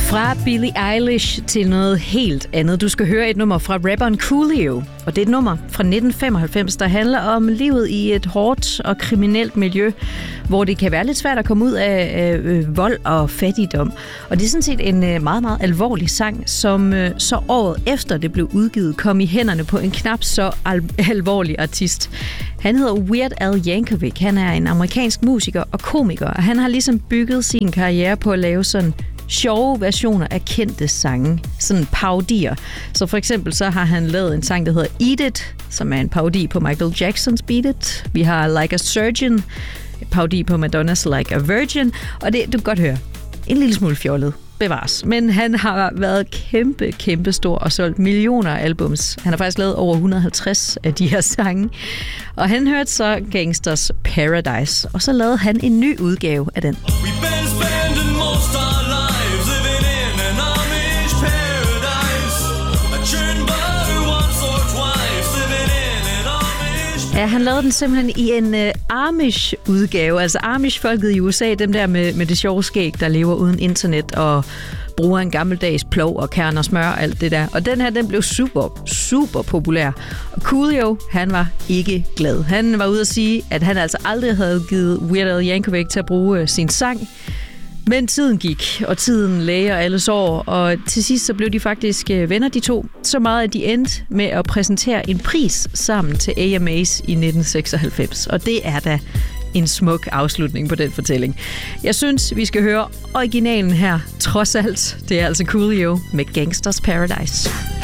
Fra Billie Eilish til noget helt andet. Du skal høre et nummer fra rapperen Coolio, og det er et nummer fra 1995, der handler om livet i et hårdt og kriminelt miljø, hvor det kan være lidt svært at komme ud af vold og fattigdom. Og det er sådan set en meget, meget alvorlig sang, som så året efter det blev udgivet, kom i hænderne på en knap så alvorlig artist. Han hedder Weird Al Yankovic. Han er en amerikansk musiker og komiker, og han har ligesom bygget sin karriere på at lave sådan sjove versioner af kendte sange, sådan parodier. Så for eksempel så har han lavet en sang, der hedder Eat It, som er en parodi på Michael Jacksons Beat It. Vi har Like a Surgeon, en parodi på Madonna's Like a Virgin, og det, du kan godt høre, en lille smule fjollet, bevares. Men han har været kæmpe stor og solgt millioner af albums. Han har faktisk lavet over 150 af de her sange. Og han hørte så Gangsters Paradise, og så lavede han en ny udgave af den. Ja, han lavede den simpelthen i en Amish-udgave. Altså Amish-folket i USA, dem der med det sjove skæg, der lever uden internet og bruger en gammeldags plov og kern og smør og alt det der. Og den her, den blev super populær. Og Coolio, han var ikke glad. Han var ude at sige, at han altså aldrig havde givet Weird Al Yankovic til at bruge sin sang. Men tiden gik, og tiden læger alle sår, og til sidst så blev de faktisk venner, de to. Så meget, at de endte med at præsentere en pris sammen til AMAs i 1996. Og det er da en smuk afslutning på den fortælling. Jeg synes, vi skal høre originalen her, trods alt. Det er altså Coolio med Gangsters Paradise.